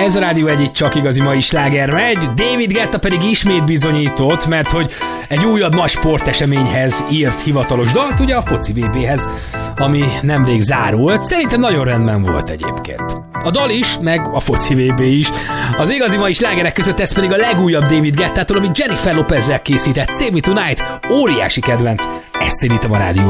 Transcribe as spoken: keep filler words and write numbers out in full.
Ez a Rádió egy csak igazi mai sláger megy, David Guetta pedig ismét bizonyított, mert hogy egy újabb nagy sporteseményhez írt hivatalos dalt, ugye a foci vé béhez, ami nemrég zárult. Szerintem nagyon rendben volt egyébként. A dal is, meg a foci vé bé is. Az igazi mai slágerek között ez pedig a legújabb David Guettától, amit Jennifer Lopezzel készített, Save Me Tonight, óriási kedvenc. Ezt indítom a Rádió